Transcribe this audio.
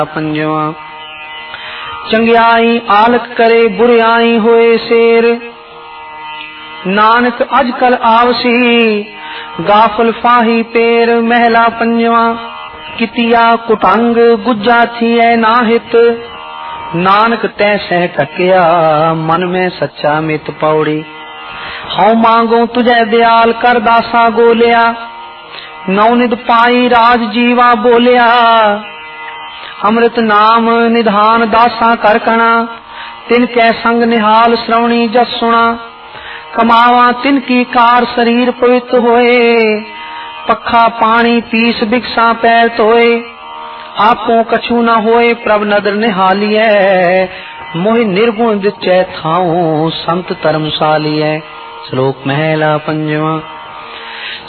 पंजवा। चंगियाई आलक करे बुरियाई होए शेर, नानक अजकल आवसी गाफल फाही पेर। महला पंजवा। कितिया कुटंग गुज्जा थी नाहित, नानक तै सह टकिया मन में सच्चा मित पौड़ी। हऊँ मांगो तुझे दयाल कर दासा गोलिया, नवनिध पाई राज जीवा बोलिया। अमृत नाम निधान दासा कर कणा, तिनके संग निहाल श्रवणी जस सुना। कमावा तिनकी कार शरीर पवित्र होए, पखा पानी पीस भिक्षा पैर धोए। आपो कछु न होए प्रभ नदर निहालिए, मोहि निर्गुण दिचै थाऊं संत धर्मशालिए। श्लोक महला पंजवा।